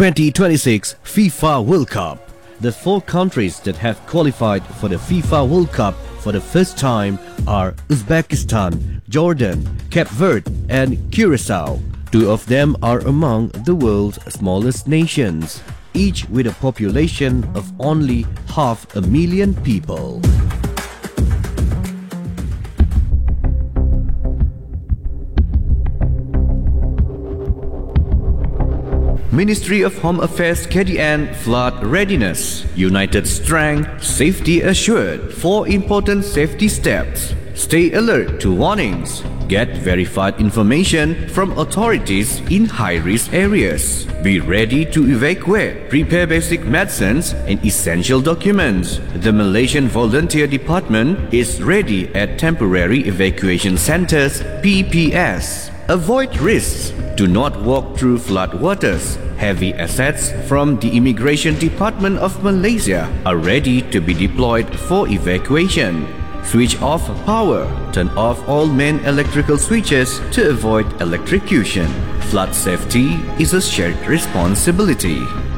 2026 FIFA World Cup. The four countries that have qualified for the FIFA World Cup for the first time are Uzbekistan, Jordan, Cape Verde and Curacao. Two of them are among the world's smallest nations, each with a population of only 500,000 people. Ministry of Home Affairs KDN Flood Readiness. United Strength, Safety Assured. 4 important safety steps. Stay alert to warnings. Get verified information from authorities in high-risk areas. Be ready to evacuate. Prepare basic medicines and essential documents. The Malaysian Volunteer Department is ready at Temporary Evacuation Centers (PPS). Avoid risks. Do not walk through flood waters. Heavy assets from the Immigration Department of Malaysia are ready to be deployed for evacuation. Switch off power. Turn off all main electrical switches to avoid electrocution. Flood safety is a shared responsibility.